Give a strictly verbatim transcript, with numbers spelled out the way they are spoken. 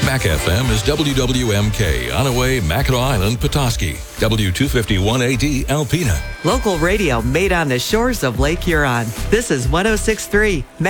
Mac F M is W W M K, Onaway, Mackinac Island, Petoskey. W two fifty-one A D, Alpena. Local radio made on the shores of Lake Huron. This is one oh six point three